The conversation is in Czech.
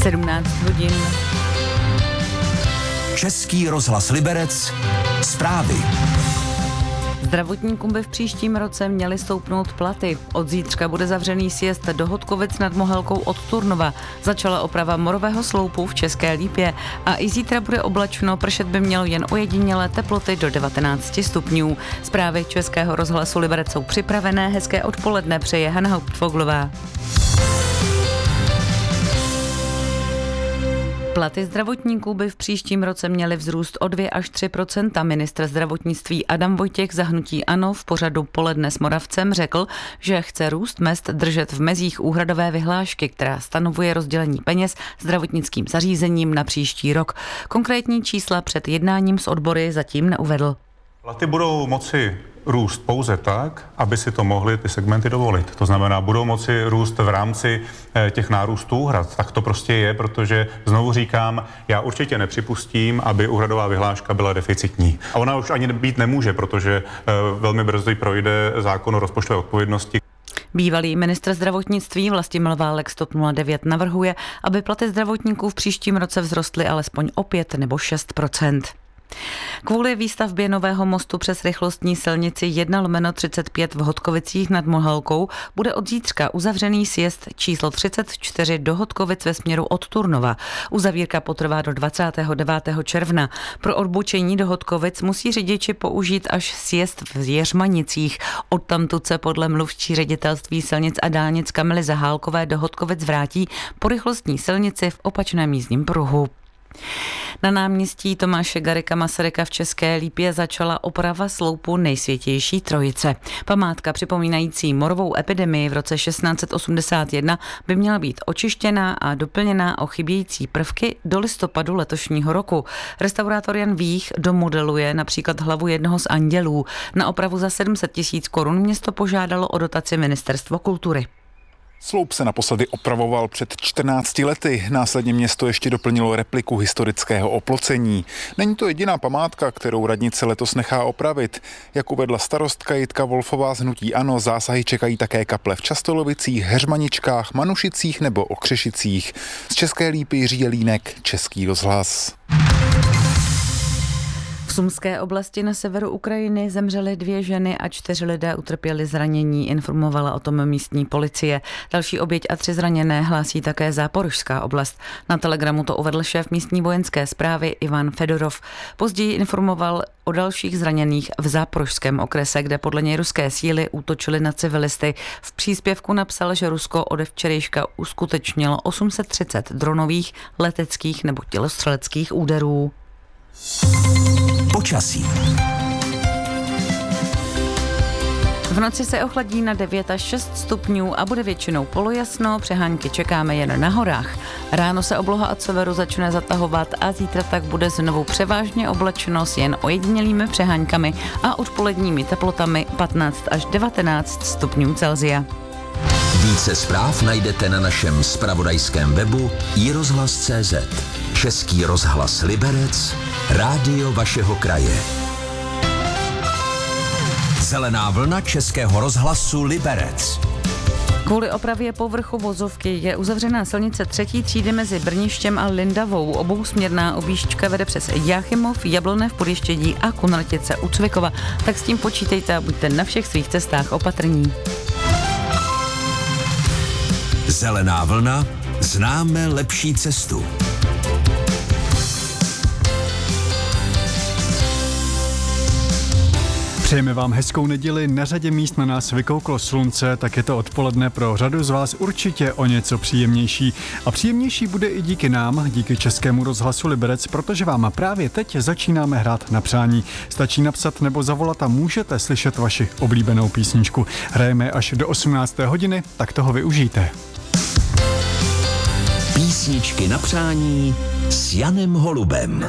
17 hodin. Český rozhlas Liberec. Zprávy. Zdravotníkům by v příštím roce měly stoupnout platy. Od zítřka bude zavřený sjezd do Hodkovic nad Mohelkou od Turnova. Začala oprava morového sloupu v České Lípě a i zítra bude oblačno, pršet by mělo jen ojedinělé, teploty do 19 stupňů. Zprávy Českého rozhlasu Liberec jsou připravené, hezké odpoledne přeje Hana Hauptfoglová. Platy zdravotníků by v příštím roce měly vzrůst o 2 až 3%. Ministr zdravotnictví Adam Vojtěch za hnutí ANO v pořadu Poledne s Moravcem řekl, že chce růst mezd držet v mezích úhradové vyhlášky, která stanovuje rozdělení peněz zdravotnickým zařízením na příští rok. Konkrétní čísla před jednáním s odbory zatím neuvedl. Platy budou moci růst pouze tak, aby si to mohly ty segmenty dovolit. To znamená, budou moci růst v rámci těch nárůstů úhrad. Tak to prostě je, protože znovu říkám, já určitě nepřipustím, aby úhradová vyhláška byla deficitní. A ona už ani být nemůže, protože velmi brzy projde zákon o rozpočtové odpovědnosti. Bývalý ministr zdravotnictví Vlastimil Válek z TOP 09 navrhuje, aby platy zdravotníků v příštím roce vzrostly alespoň o 5 nebo 6%. Kvůli výstavbě nového mostu přes rychlostní silnici 1/35 v Hodkovicích nad Mohelkou bude od zítřka uzavřený sjezd číslo 34 do Hodkovic ve směru od Turnova. Uzavírka potrvá do 29. června. Pro odbočení do Hodkovic musí řidiči použít až sjezd v Jeřmanicích. Odtamtud se podle mluvčí ředitelství silnic a dálnic Kamily Zahálkové do Hodkovic vrátí po rychlostní silnici v opačném jízdním pruhu. Na náměstí Tomáše Garrigua Masaryka v České Lípě začala oprava sloupu Nejsvětější Trojice. Památka připomínající morovou epidemii v roce 1681 by měla být očištěná a doplněná o chybějící prvky do listopadu letošního roku. Restaurátor Jan Vích domodeluje například hlavu jednoho z andělů. Na opravu za 700 000 korun město požádalo o dotaci Ministerstvo kultury. Sloup se naposledy opravoval před 14 lety, následně město ještě doplnilo repliku historického oplocení. Není to jediná památka, kterou radnice letos nechá opravit. Jak uvedla starostka Jitka Wolfová z hnutí ANO, zásahy čekají také kaple v Častolovicích, Heřmaničkách, Manušicích nebo Okřešicích. Z České Lípy Jiří Jelínek, Český rozhlas. V Sumské oblasti na severu Ukrajiny zemřely 2 ženy a 4 lidé utrpěli zranění, informovala o tom místní policie. Další oběť a 3 zraněné hlásí také Záporožská oblast. Na Telegramu to uvedl šéf místní vojenské správy Ivan Fedorov. Později informoval o dalších zraněných v Záporožském okrese, kde podle něj ruské síly útočily na civilisty. V příspěvku napsal, že Rusko ode včerejška uskutečnilo 830 dronových, leteckých nebo tělostřeleckých úderů. Počasí. V noci se ochladí na 9 až 6 stupňů a bude většinou polojasno, přehánky čekáme jen na horách. Ráno se obloha od severu začne zatahovat a zítra tak bude znovu převážně oblačno s jen ojedinělými přeháňkami a odpoledními teplotami 15 až 19 stupňů Celsia. Více zpráv najdete na našem zpravodajském webu iRozhlas.cz. Český rozhlas Liberec, rádio vašeho kraje. Zelená vlna Českého rozhlasu Liberec. Kvůli opravě povrchu vozovky je uzavřená silnice 3. třídy mezi Brništěm a Lindavou. Obousměrná objížďka vede přes Jáchymov, Jabloné v Podještědí a Kunratice u Cvikova. Tak s tím počítejte a buďte na všech svých cestách opatrní. Zelená vlna, známe lepší cestu. Přejeme vám hezkou neděli, na řadě míst na nás vykouklo slunce, tak je to odpoledne pro řadu z vás určitě o něco příjemnější. A příjemnější bude i díky nám, díky Českému rozhlasu Liberec, protože vám právě teď začínáme hrát na přání. Stačí napsat nebo zavolat a můžete slyšet vaši oblíbenou písničku. Hrajeme až do 18. hodiny, tak toho využijte. Písničky na přání s Janem Holubem.